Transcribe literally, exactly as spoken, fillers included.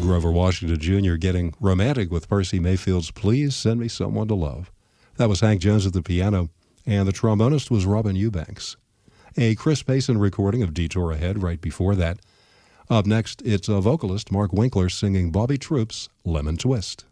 Grover Washington Junior getting romantic with Percy Mayfield's Please Send Me Someone to Love. That was Hank Jones at the piano, and the trombonist was Robin Eubanks. A Chris Payson recording of Detour Ahead right before that. Up next, it's a vocalist, Mark Winkler, singing Bobby Troupe's Lemon Twist.